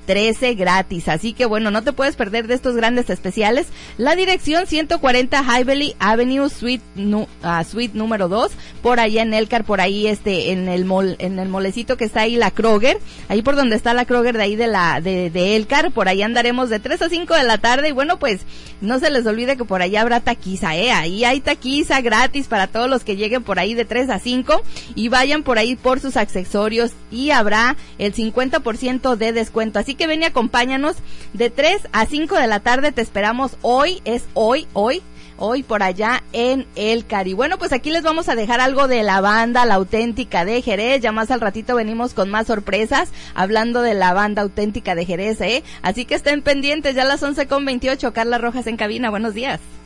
13 gratis. Así que bueno, no te puedes perder de estos grandes especiales. La dirección 140 Highvalley Avenue, suite número 2, por allá en Elkhart, por ahí en el molecito que está ahí, la Kroger, ahí por donde está la Kroger de ahí de Elkhart. Por ahí andaremos de 3 a 5 de la tarde y bueno, pues no se les olvide que por allá habrá taquiza, ahí hay taquiza gratis para todos los que lleguen por ahí de 3 a 5 y vayan por ahí por sus accesorios y habrá el 50% de descuento. Así que ven y acompáñanos de 3 a 5 de la tarde, te esperamos hoy por allá en Elkhart. Y bueno, pues aquí les vamos a dejar algo de la banda La Auténtica de Jerez. Ya más al ratito venimos con más sorpresas hablando de la banda Auténtica de Jerez, Así que estén pendientes, ya a las 11:28. Carla Rojas en cabina, buenos días.